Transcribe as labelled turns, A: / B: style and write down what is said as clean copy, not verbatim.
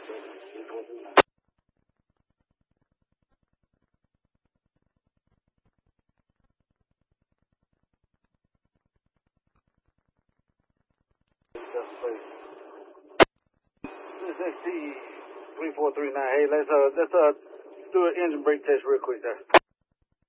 A: XT 3439. Hey, let's do an engine brake test real quick there.